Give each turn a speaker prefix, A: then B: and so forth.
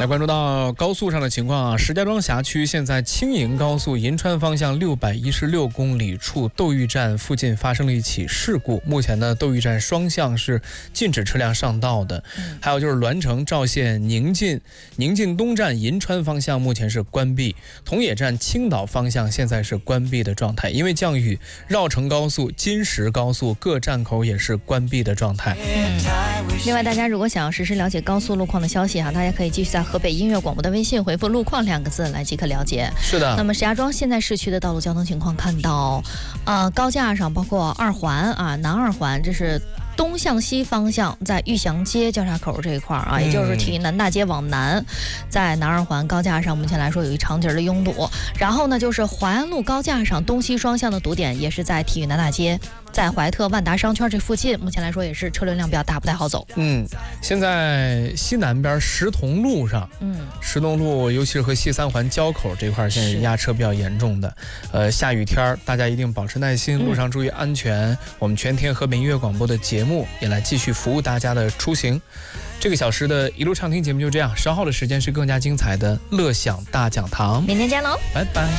A: 来关注到高速上的情况啊，石家庄辖区现在青银高速银川方向616公里处窦峪站附近发生了一起事故，目前呢窦峪站双向是禁止车辆上道的，还有就是栾城赵县宁晋东站银川方向目前是关闭，桐野站青岛方向现在是关闭的状态，因为降雨，绕城高速、金石高速各站口也是关闭的状态。
B: 另外，大家如果想要实时了解高速路况的消息啊，大家可以继续在河北音乐广播的微信回复路况2个字来即可了解。
A: 是的。
B: 那么石家庄现在市区的道路交通情况，看到高架上包括二环啊，南二环，这是东向西方向，在玉祥街交叉口这一块啊，也就是体育南大街往南，在南二环高架上，目前来说有一长节的拥堵。然后呢，就是淮安路高架上东西双向的堵点，也是在体育南大街，在怀特万达商圈这附近，目前来说也是车流量比较大，不太好走。
A: 现在西南边石桐路上，石桐路尤其是和西三环交口这块，现在压车比较严重的。下雨天大家一定保持耐心，路上注意安全。我们全天河北音乐广播的节目也来继续服务大家的出行。这个小时的一路畅听节目就这样，稍后的时间是更加精彩的乐享大讲堂，
B: 明天见喽，
A: 拜拜。